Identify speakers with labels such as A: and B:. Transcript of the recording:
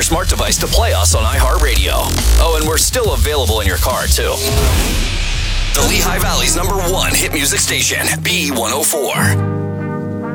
A: your smart device to play us on iHeartRadio. Oh, and we're still available in your car, too. The Lehigh Valley's #1 hit music station, B104.